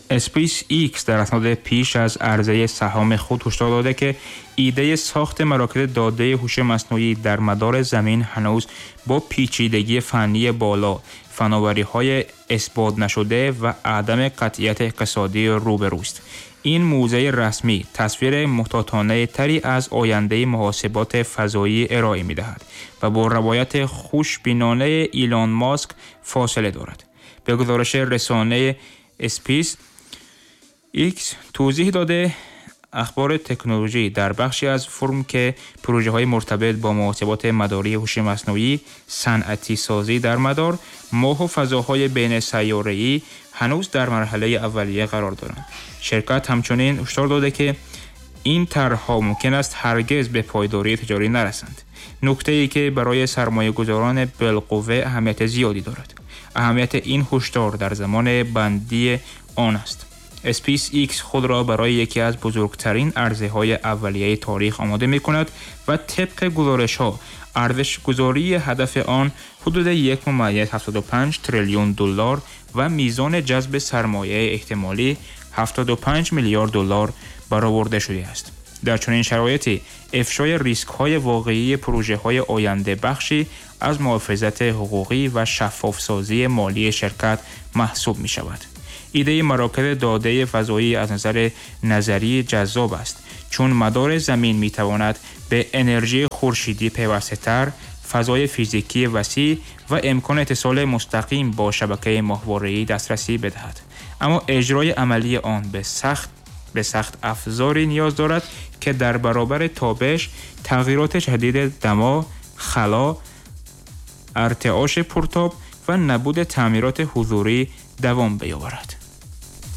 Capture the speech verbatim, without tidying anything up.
اسپیس ایکس در اسناد پیش از عرضه سهام خود هشدار داده که ایده ساخت مراکز داده هوش مصنوعی در مدار زمین هنوز با پیچیدگی فنی بالا، فناوری‌های اثبات نشده و عدم قطعیت اقتصادی روبروست. این موضع رسمی تصویر محتاطانه تری از آینده محاسبات فضایی ارائه می‌دهد و با روایت خوشبینانه ایلان ماسک فاصله دارد. به گزارش رسانه اسپیس ایکس توضیح داده اخبار تکنولوژی در بخشی از فرم که پروژه های مرتبط با محاسبات مداری هوش مصنوعی، صنعتی سازی در مدار، ماه و فضاهای بین سیاره‌ای هنوز در مرحله اولیه قرار دارند. شرکت همچنین هشدار داده که این طرح‌ها ممکن است هرگز به پایداری تجاری نرسند. نکته‌ای که برای سرمایه‌گذاران بالقوه اهمیت زیادی دارد. اهمیت این هشدار در زمان بندی آن است. اسپیس ایکس خود را برای یکی از بزرگترین عرضه‌های اولیه تاریخ آماده می‌کند و طبق گزارش‌ها ارزش گذاری هدف آن حدود یک ممیز هفتاد و پنج تریلیون دلار و میزان جذب سرمایه احتمالی هفتاد و پنج میلیارد دلار برآورده شده است. در چنین شرایطی افشای ریسک‌های واقعی پروژه‌های آینده بخشی از محافظت حقوقی و شفاف‌سازی مالی شرکت محسوب می‌شود. ایده مراکز داده فضایی از نظر نظری جذاب است، چون مدار زمین می‌تواند به انرژی خورشیدی پیوسته‌تر، فضای فیزیکی وسیع و امکان اتصال مستقیم با شبکه ماهواره‌ای دسترسی بدهد. اما اجرای عملی آن به سخت به سخت افزاری نیاز دارد که در برابر تابش، تغییرات شدید دما، خلا، ارتعاش پرتاب و نبود تعمیرات حضوری دوام بیاورد.